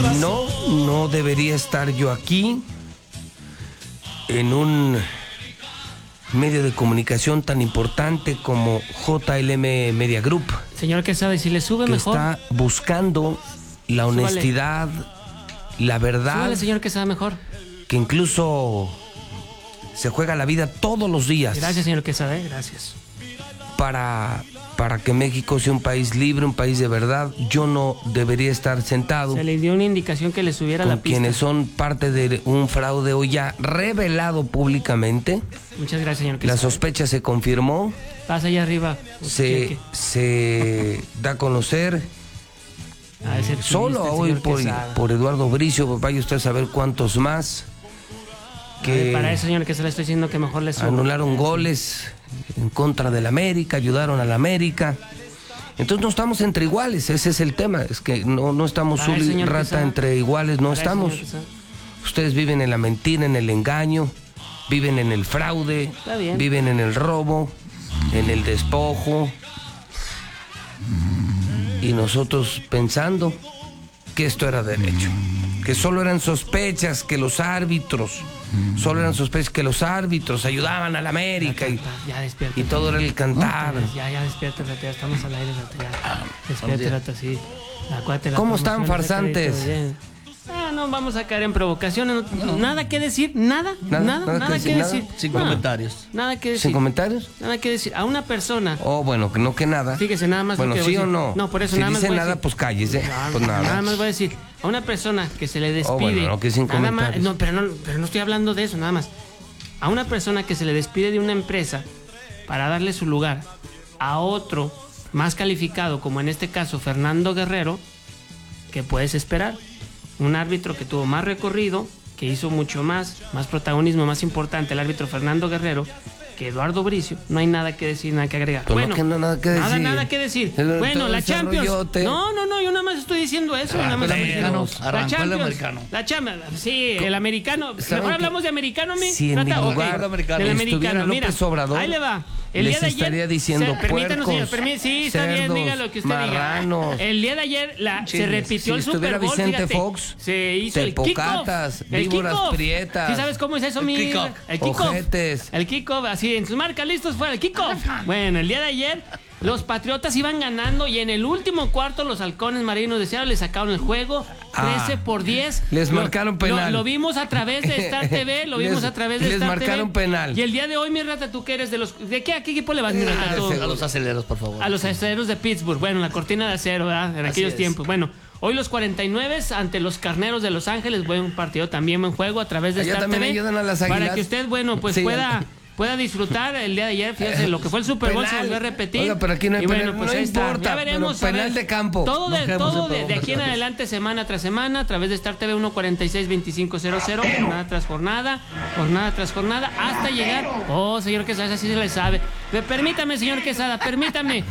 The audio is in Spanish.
No debería estar yo aquí en un medio de comunicación tan importante como JLM Media Group. Señor Quesada, y si le sube que mejor. Está buscando la honestidad, la verdad. Súbale, señor Quesada, mejor. Que incluso se juega la vida todos los días. Gracias, señor Quesada, gracias. Para que México sea un país libre, un país de verdad. Yo no debería estar sentado. Se le dio una indicación que le subiera la pista. Quienes son parte de un fraude hoy ya revelado públicamente. Muchas gracias, señor Quesada. La sospecha se confirmó. Pasa allá arriba. Se da a conocer. Solo hoy por Eduardo Bricio, vaya usted a saber cuántos más que para eso, señor Quesada, le estoy diciendo que mejor le suba. Anularon goles en contra del América, ayudaron al América. Entonces no estamos entre iguales, ese es el tema, es que no estamos Zuli Rata Quesada. Entre iguales, no estamos. Ustedes viven en la mentira, en el engaño, viven en el fraude, viven en el robo, en el despojo. Y nosotros pensando que esto era derecho, que solo eran sospechas, que los árbitros, ayudaban a la América y todo era el cantar. Ya despierta, ya estamos al aire, despierta, sí. ¿Cómo están, farsantes? No vamos a caer en provocaciones, nada que decir, nada que decir. Sin comentarios. Nada que decir. ¿Sin comentarios? Nada que decir. A una persona. Bueno, que nada. Fíjese, nada más. Bueno, sí o no. No, por eso si nada más. Si dice nada, pues cállese. Pues nada. Nada más voy a decir. A una persona que se le despide. Bueno, que sin comentarios. No, pero no estoy hablando de eso, nada más. A una persona que se le despide de una empresa para darle su lugar a otro más calificado, como en este caso Fernando Guerrero, ¿qué puedes esperar? Un árbitro que tuvo más recorrido, que hizo mucho más protagonismo, más importante, el árbitro Fernando Guerrero, que Eduardo Bricio. No hay nada que decir, nada que agregar. Pues bueno, nada que decir. Nada que decir. Bueno, la Champions. No, yo nada más estoy diciendo eso. Arrancó el americano. La Champions. Sí, el americano. Mejor hablamos de americano, si en mi lugar del americano. Mira, Obrador, ahí le va. El día de ayer estaría diciendo permítanos, señor, sí, está bien, diga lo que usted marranos, diga. El día de ayer se repitió el Super Bowl, Vicente fíjate, Fox, se hizo el kickoff. Víboras prietas. ¿Sí sabes cómo es eso, mi? El kickoff. El kickoff, así en sus marcas listos fuera el kickoff. Bueno, el día de ayer los Patriotas iban ganando y en el último cuarto los Halcones Marinos de Seattle le sacaron el juego 13-10. Les marcaron penal. Lo vimos a través de Star TV, les marcaron penal. Y el día de hoy, mi Rata, tú que eres ¿de qué equipo le vas, mi Rata? A los Aceleros, por favor. A los Aceleros de Pittsburgh. Bueno, la cortina de acero, ¿verdad? En aquellos tiempos. Bueno, hoy los 49 ante los Carneros de LosÁngeles, buen partido, también buen juego a través de Star TV. Ayudan a las Águilas. Para que usted, pues pueda disfrutar el día de ayer. Fíjese, lo que fue el Super Bowl se volvió a repetir. Oiga, pero aquí no hay penal, pues no importa. Ya veremos. Penal de campo. Todo de aquí en adelante, semana tras semana, a través de Star TV 146-2500, jornada tras jornada, hasta llegar. Señor Quesada, así se le sabe. Permítame, señor Quesada, permítame.